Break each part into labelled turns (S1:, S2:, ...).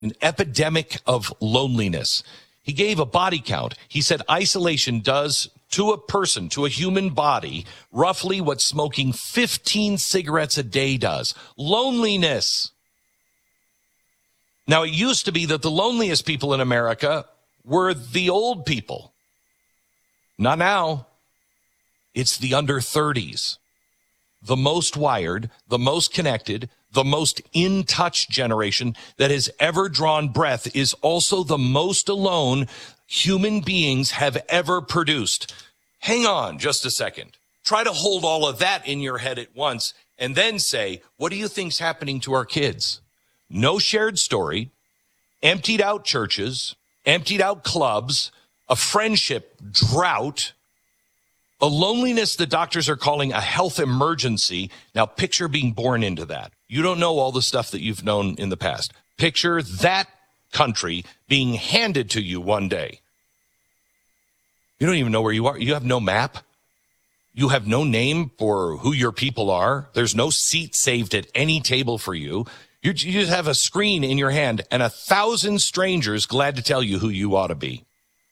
S1: an epidemic of loneliness. He gave a body count. He said isolation does to a person, to a human body, roughly what smoking 15 cigarettes a day does. Loneliness. Now, it used to be that the loneliest people in America were the old people. Not now. It's the under 30s. The most wired, the most connected, the most in-touch generation that has ever drawn breath is also the most alone human beings have ever produced. Hang on just a second. Try to hold all of that in your head at once and then say, what do you think's happening to our kids? No shared story, emptied out churches, emptied out clubs, a friendship drought, a loneliness the doctors are calling a health emergency. Now picture being born into that. You don't know all the stuff that you've known in the past. Picture that country being handed to you one day. You don't even know where you are. You have no map. You have no name for who your people are. There's no seat saved at any table for you. You just have a screen in your hand and 1,000 strangers glad to tell you who you ought to be.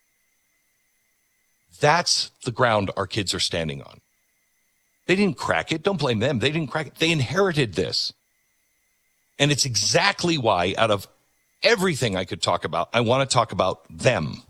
S1: That's the ground our kids are standing on. They didn't crack it. Don't blame them. They didn't crack it. They inherited this. And it's exactly why, out of everything I could talk about, I want to talk about them.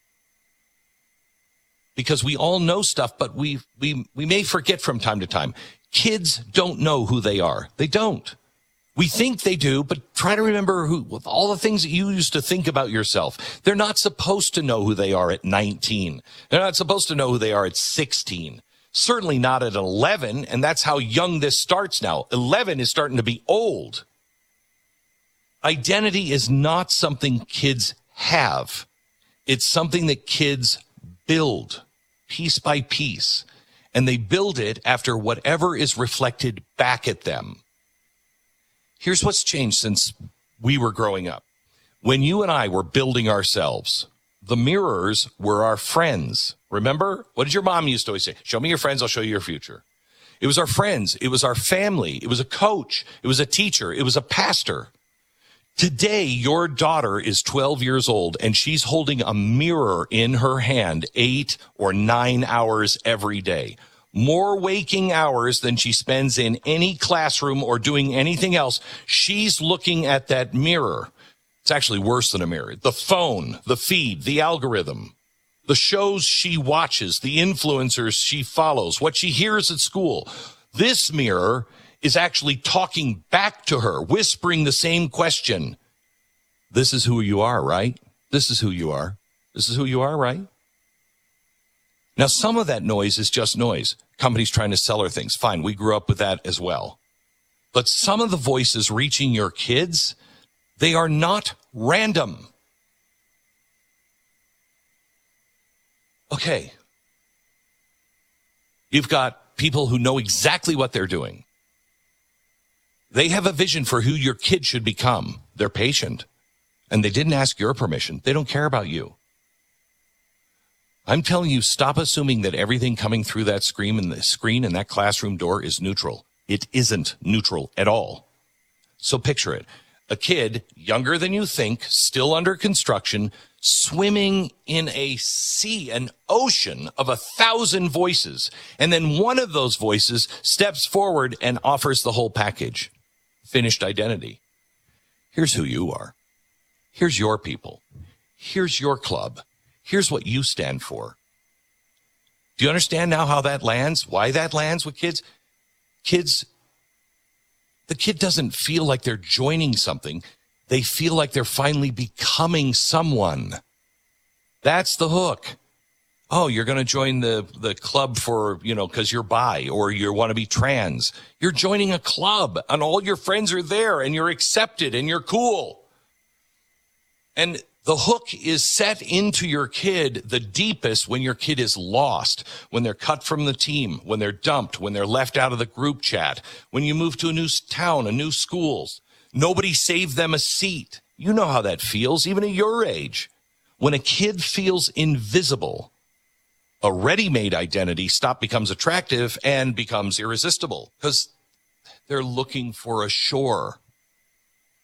S1: Because we all know stuff, but we may forget from time to time. Kids don't know who they are. They don't. We think they do, but try to remember with all the things that you used to think about yourself. They're not supposed to know who they are at 19. They're not supposed to know who they are at 16. Certainly not at 11, and that's how young this starts now. 11 is starting to be old. Identity is not something kids have. It's something that kids build piece by piece, and they build it after whatever is reflected back at them. Here's what's changed since we were growing up. When you and I were building ourselves, the mirrors were our friends. Remember? What did your mom used to always say? Show me your friends, I'll show you your future. It was our friends. It was our family. It was a coach. It was a teacher. It was a pastor. Today, your daughter is 12 years old, and she's holding a mirror in her hand 8 or 9 hours every day. More waking hours than she spends in any classroom or doing anything else. She's looking at that mirror. It's actually worse than a mirror. The phone, the feed, the algorithm, the shows she watches, the influencers she follows, what she hears at school. This mirror is actually talking back to her, whispering the same question. This is who you are, right? This is who you are. This is who you are, right? Now, some of that noise is just noise. Companies trying to sell her things. Fine, we grew up with that as well. But some of the voices reaching your kids, they are not random. Okay. You've got people who know exactly what they're doing. They have a vision for who your kid should become. They're patient. And they didn't ask your permission. They don't care about you. I'm telling you, stop assuming that everything coming through that screen and that classroom door is neutral. It isn't neutral at all. So picture it. A kid, younger than you think, still under construction, swimming in a sea, an ocean of 1,000 voices. And then one of those voices steps forward and offers the whole package. Finished identity. Here's who you are. Here's your people. Here's your club. Here's what you stand for. Do you understand now how that lands? Why that lands with kids? The kid doesn't feel like they're joining something. They feel like they're finally becoming someone. That's the hook. Oh, you're going to join the club for, because you're bi or you want to be trans. You're joining a club and all your friends are there and you're accepted and you're cool. And the hook is set into your kid the deepest when your kid is lost, when they're cut from the team, when they're dumped, when they're left out of the group chat, when you move to a new town, a new schools. Nobody saved them a seat. You know how that feels, even at your age. When a kid feels invisible, a ready-made identity becomes attractive and becomes irresistible because they're looking for a shore.